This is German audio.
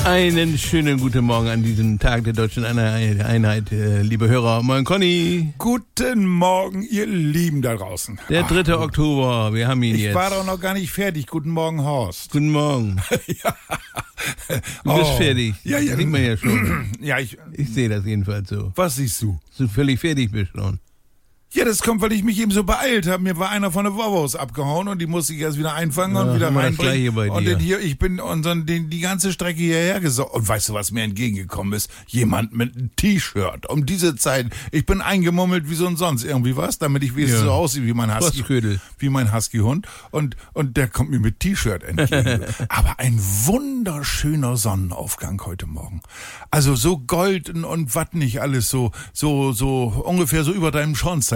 Einen schönen guten Morgen an diesem Tag der Deutschen Einheit, liebe Hörer. Moin Conny. Guten Morgen, ihr Lieben da draußen. Der 3. Oktober, wir haben ihn jetzt. Ich war doch noch gar nicht fertig. Guten Morgen, Horst. Guten Morgen. Ja. Du bist fertig. Ja. Das sieht man ja schon. Ja, ich sehe das jedenfalls so. Was siehst du? Dass du völlig fertig bist schon. Ja, das kommt, weil ich mich eben so beeilt habe. Mir war einer von der Volvos abgehauen und die musste ich erst wieder einfangen und wieder reinbringen. Und dann hier, ich bin die ganze Strecke hierher gesorgt. Und weißt du, was mir entgegengekommen ist? Jemand mit einem T-Shirt. Um diese Zeit. Ich bin eingemummelt wie so ein sonst irgendwie was, damit ich wenigstens so aussehe wie mein Husky-Hund. Und der kommt mir mit T-Shirt entgegen. Aber ein wunderschöner Sonnenaufgang heute Morgen. Also so golden und was nicht alles so ungefähr so über deinem Schornstein